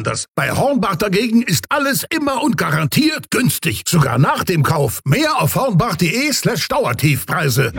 anders. Bei Hornbach dagegen ist alles immer und garantiert günstig. Sogar nach dem Kauf. Mehr auf hornbach.de/Dauertiefpreise.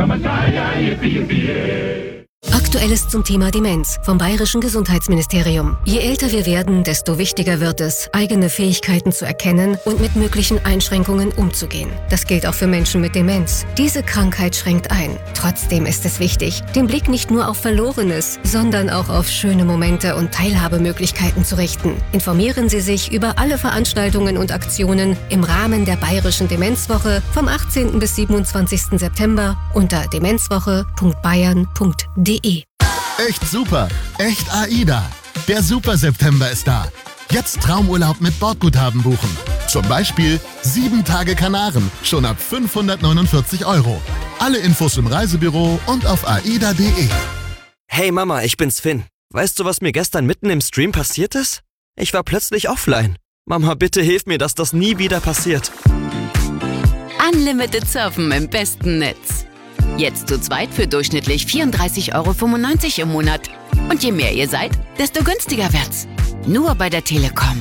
Aktuelles zum Thema Demenz vom Bayerischen Gesundheitsministerium. Je älter wir werden, desto wichtiger wird es, eigene Fähigkeiten zu erkennen und mit möglichen Einschränkungen umzugehen. Das gilt auch für Menschen mit Demenz. Diese Krankheit schränkt ein. Trotzdem ist es wichtig, den Blick nicht nur auf Verlorenes, sondern auch auf schöne Momente und Teilhabemöglichkeiten zu richten. Informieren Sie sich über alle Veranstaltungen und Aktionen im Rahmen der Bayerischen Demenzwoche vom 18. bis 27. September unter demenzwoche.bayern.de. Echt super, echt AIDA. Der Super September ist da. Jetzt Traumurlaub mit Bordguthaben buchen. Zum Beispiel 7 Tage Kanaren, schon ab 549 €. Alle Infos im Reisebüro und auf aida.de. Hey Mama, ich bin's Finn. Weißt du, was mir gestern mitten im Stream passiert ist? Ich war plötzlich offline. Mama, bitte hilf mir, dass das nie wieder passiert. Unlimited Surfen im besten Netz. Jetzt zu zweit für durchschnittlich 34,95 € im Monat. Und je mehr ihr seid, desto günstiger wird's. Nur bei der Telekom.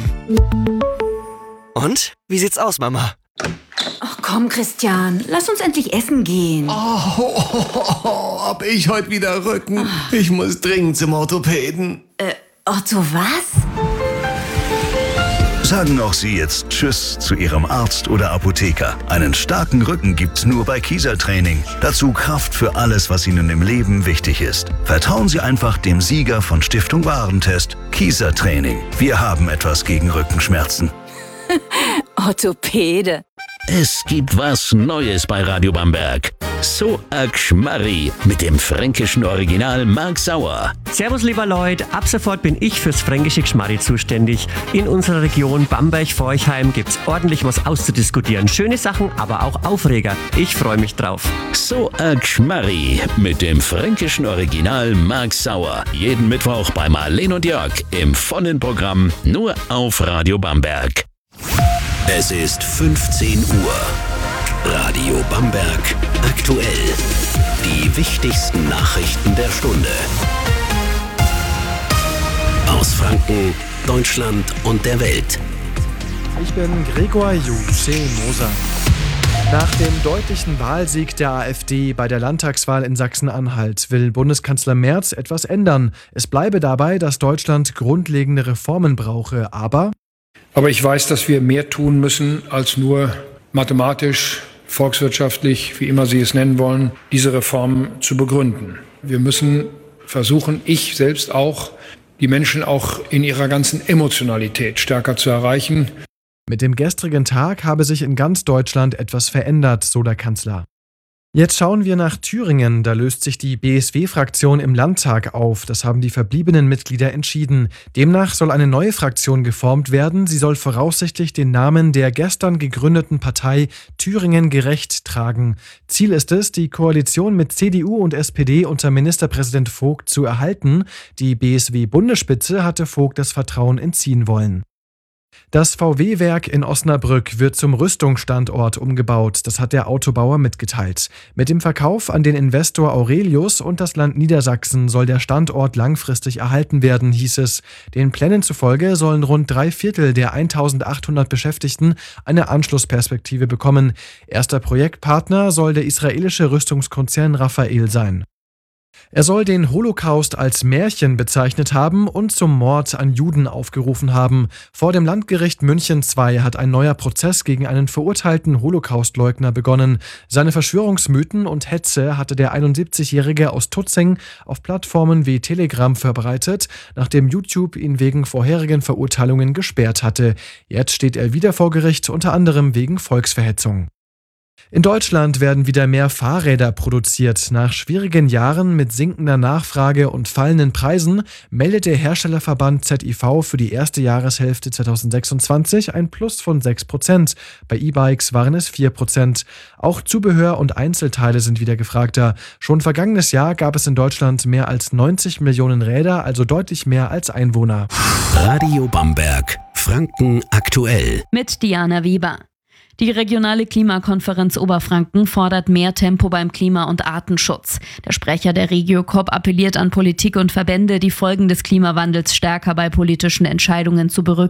Und? Wie sieht's aus, Mama? Ach komm, Christian, lass uns endlich essen gehen. Hab ich heute wieder Rücken. Ich muss dringend zum Orthopäden. Otto, was? Sagen auch Sie jetzt Tschüss zu Ihrem Arzt oder Apotheker. Einen starken Rücken gibt's nur bei Kieser-Training. Dazu Kraft für alles, was Ihnen im Leben wichtig ist. Vertrauen Sie einfach dem Sieger von Stiftung Warentest, Kieser-Training. Wir haben etwas gegen Rückenschmerzen. Orthopäde. Es gibt was Neues bei Radio Bamberg. So a Gschmarri mit dem fränkischen Original Marc Sauer. Servus lieber Leute, ab sofort bin ich fürs fränkische Gschmarri zuständig. In unserer Region Bamberg-Forchheim gibt's ordentlich was auszudiskutieren. Schöne Sachen, aber auch Aufreger. Ich freue mich drauf. So a Gschmarri mit dem fränkischen Original Marc Sauer. Jeden Mittwoch bei Marlene und Jörg im vollen Programm nur auf Radio Bamberg. Es ist 15 Uhr. Radio Bamberg aktuell. Die wichtigsten Nachrichten der Stunde. Aus Franken, Deutschland und der Welt. Ich bin Gregor Juche-Moser. Nach dem deutlichen Wahlsieg der AfD bei der Landtagswahl in Sachsen-Anhalt will Bundeskanzler Merz etwas ändern. Es bleibe dabei, dass Deutschland grundlegende Reformen brauche, aber ich weiß, dass wir mehr tun müssen, als nur mathematisch, volkswirtschaftlich, wie immer Sie es nennen wollen, diese Reformen zu begründen. Wir müssen versuchen, ich selbst auch, die Menschen auch in ihrer ganzen Emotionalität stärker zu erreichen. Mit dem gestrigen Tag habe sich in ganz Deutschland etwas verändert, so der Kanzler. Jetzt schauen wir nach Thüringen. Da löst sich die BSW-Fraktion im Landtag auf. Das haben die verbliebenen Mitglieder entschieden. Demnach soll eine neue Fraktion geformt werden. Sie soll voraussichtlich den Namen der gestern gegründeten Partei Thüringen gerecht tragen. Ziel ist es, die Koalition mit CDU und SPD unter Ministerpräsident Vogt zu erhalten. Die BSW-Bundesspitze hatte Vogt das Vertrauen entziehen wollen. Das VW-Werk in Osnabrück wird zum Rüstungsstandort umgebaut, das hat der Autobauer mitgeteilt. Mit dem Verkauf an den Investor Aurelius und das Land Niedersachsen soll der Standort langfristig erhalten werden, hieß es. Den Plänen zufolge sollen rund 3/4 der 1800 Beschäftigten eine Anschlussperspektive bekommen. Erster Projektpartner soll der israelische Rüstungskonzern Rafael sein. Er soll den Holocaust als Märchen bezeichnet haben und zum Mord an Juden aufgerufen haben. Vor dem Landgericht München II hat ein neuer Prozess gegen einen verurteilten Holocaustleugner begonnen. Seine Verschwörungsmythen und Hetze hatte der 71-Jährige aus Tutzing auf Plattformen wie Telegram verbreitet, nachdem YouTube ihn wegen vorherigen Verurteilungen gesperrt hatte. Jetzt steht er wieder vor Gericht, unter anderem wegen Volksverhetzung. In Deutschland werden wieder mehr Fahrräder produziert. Nach schwierigen Jahren mit sinkender Nachfrage und fallenden Preisen meldet der Herstellerverband ZIV für die erste Jahreshälfte 2026 ein Plus von 6%. Bei E-Bikes waren es 4%. Auch Zubehör und Einzelteile sind wieder gefragter. Schon vergangenes Jahr gab es in Deutschland mehr als 90 Millionen Räder, also deutlich mehr als Einwohner. Radio Bamberg, Franken aktuell. Mit Diana Weber. Die regionale Klimakonferenz Oberfranken fordert mehr Tempo beim Klima- und Artenschutz. Der Sprecher der Regiocop appelliert an Politik und Verbände, die Folgen des Klimawandels stärker bei politischen Entscheidungen zu berücksichtigen.